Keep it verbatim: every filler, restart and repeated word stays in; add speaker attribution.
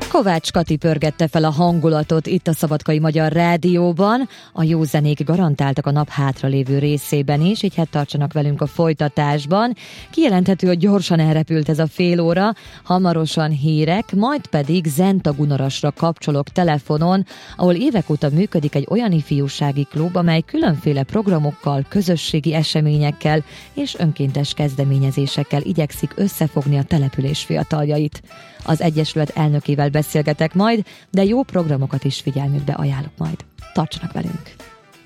Speaker 1: Kovács Kati pörgette fel a hangulatot itt a Szabadkai Magyar Rádióban. A jó zenék garantáltak a nap hátralévő részében is, így hát tartsanak velünk a folytatásban. Kijelenthető, hogy gyorsan elrepült ez a fél óra, hamarosan hírek, majd pedig Zenta Gunarasra kapcsolok telefonon, ahol évek óta működik egy olyan ifjúsági klub, amely különféle programokkal, közösségi eseményekkel és önkéntes kezdeményezésekkel igyekszik összefogni a település fiataljait. Az egyesület elnökével beszélgetek majd, de jó programokat is figyelmükbe ajánlok majd. Tartsanak velünk!